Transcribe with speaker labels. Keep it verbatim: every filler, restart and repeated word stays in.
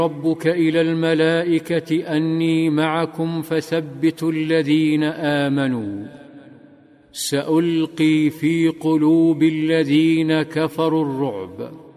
Speaker 1: ربك إلى الملائكة أني معكم فثبتوا الذين آمنوا سألقي في قلوب الذين كفروا الرعب